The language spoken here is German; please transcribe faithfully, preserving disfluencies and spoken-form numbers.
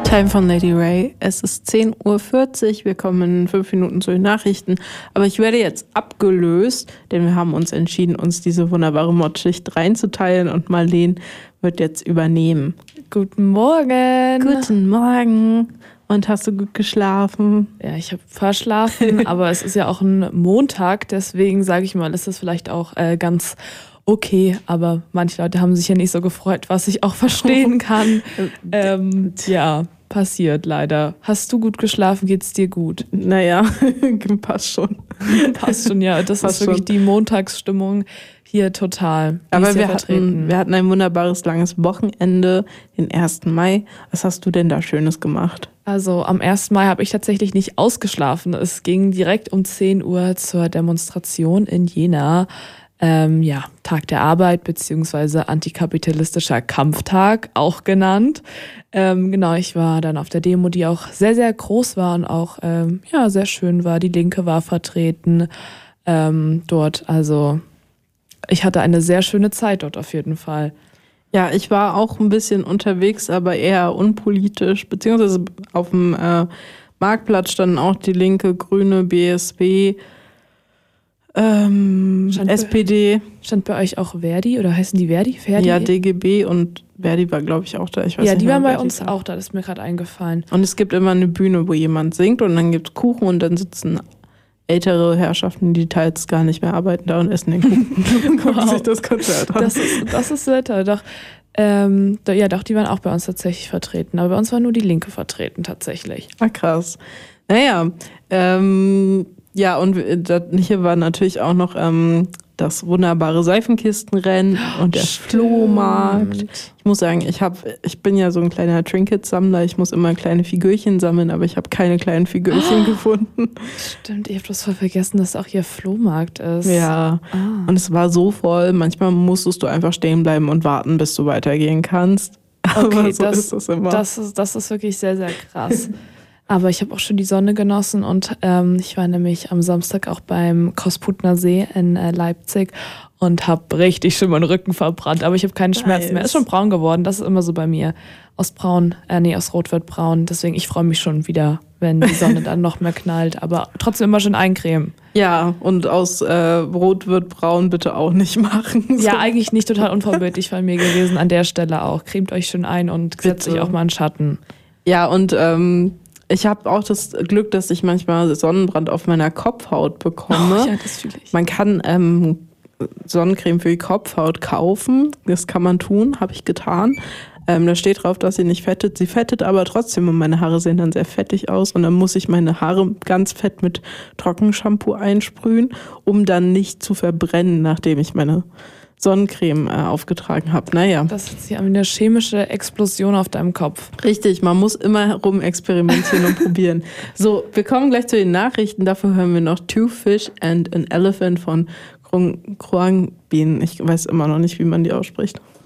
Time von Lady Ray. Es ist zehn Uhr vierzig, wir kommen in fünf Minuten zu den Nachrichten. Aber ich werde jetzt abgelöst, denn wir haben uns entschieden, uns diese wunderbare Modschicht reinzuteilen und Marlene wird jetzt übernehmen. Guten Morgen. Guten Morgen. Und hast du gut geschlafen? Ja, ich habe verschlafen, aber es ist ja auch ein Montag, deswegen sage ich mal, ist das vielleicht auch äh, ganz okay, aber manche Leute haben sich ja nicht so gefreut, was ich auch verstehen kann. ähm, ja, passiert leider. Hast du gut geschlafen? Geht's dir gut? Naja, passt schon. Passt schon, ja. Das passt ist wirklich schon. Die Montagsstimmung hier total. Die aber ist wir ja hatten, wir hatten ein wunderbares, langes Wochenende, den ersten Mai. Was hast du denn da Schönes gemacht? Also am ersten Mai habe ich tatsächlich nicht ausgeschlafen. Es ging direkt um zehn Uhr zur Demonstration in Jena. Ähm, ja, Tag der Arbeit beziehungsweise antikapitalistischer Kampftag, auch genannt. Ähm, genau, ich war dann auf der Demo, die auch sehr, sehr groß war und auch ähm, ja, sehr schön war. Die Linke war vertreten ähm, dort. Also ich hatte eine sehr schöne Zeit dort auf jeden Fall. Ja, ich war auch ein bisschen unterwegs, aber eher unpolitisch, beziehungsweise auf dem äh, Marktplatz standen auch die Linke, Grüne, B S B, ähm, Stand S P D. Stand bei euch auch Verdi oder heißen die Verdi? Verdi? Ja, D G B und Verdi war, glaube ich, auch da. Ich weiß ja, nicht die mehr, waren bei Verdi uns war. auch da, das ist mir gerade eingefallen. Und es gibt immer eine Bühne, wo jemand singt und dann gibt es Kuchen und dann sitzen ältere Herrschaften, die teils gar nicht mehr arbeiten da und essen den Kuchen und gucken Wow. sich das Konzert an. Das ist, das ist netter. Doch, ähm, doch, ja, doch, die waren auch bei uns tatsächlich vertreten. Aber bei uns war nur die Linke vertreten tatsächlich. Ah, krass. Naja, ähm, ja, und hier war natürlich auch noch ähm, das wunderbare Seifenkistenrennen und der Stimmt. Flohmarkt. Ich muss sagen, ich hab, ich bin ja so ein kleiner Trinket-Sammler. Ich muss immer kleine Figürchen sammeln, aber ich habe keine kleinen Figürchen oh. gefunden. Stimmt, ich habe das voll vergessen, dass auch hier Flohmarkt ist. Ja, ah. Und es war so voll. Manchmal musstest du einfach stehen bleiben und warten, bis du weitergehen kannst. Okay, aber so das, ist das immer. Das ist, das ist wirklich sehr, sehr krass. Aber ich habe auch schon die Sonne genossen und ähm, ich war nämlich am Samstag auch beim Kosputner See in äh, Leipzig und habe richtig schön meinen Rücken verbrannt. Aber ich habe keine Schmerzen nice. mehr. Ist schon braun geworden, das ist immer so bei mir. Aus braun, äh, nee, aus rot wird braun. Deswegen, ich freue mich schon wieder, wenn die Sonne dann noch mehr knallt. Aber trotzdem immer schön eincremen. Ja, und aus äh, rot wird braun bitte auch nicht machen. So. Ja, eigentlich nicht, total unvorbildlich von mir gewesen an der Stelle auch. Cremt euch schön ein und setzt euch auch mal in Schatten. Ja, und ähm, ich habe auch das Glück, dass ich manchmal Sonnenbrand auf meiner Kopfhaut bekomme. Oh, ja, das fühle ich. Man kann ähm, Sonnencreme für die Kopfhaut kaufen. Das kann man tun, habe ich getan. Ähm, da steht drauf, dass sie nicht fettet. Sie fettet aber trotzdem und meine Haare sehen dann sehr fettig aus. Und dann muss ich meine Haare ganz fett mit Trockenshampoo einsprühen, um dann nicht zu verbrennen, nachdem ich meine Sonnencreme äh, aufgetragen habe. Naja. Das ist ja eine chemische Explosion auf deinem Kopf. Richtig, man muss immer herum experimentieren und probieren. So, wir kommen gleich zu den Nachrichten. Dafür hören wir noch Two Fish and an Elephant von Khruangbin. Ich weiß immer noch nicht, wie man die ausspricht.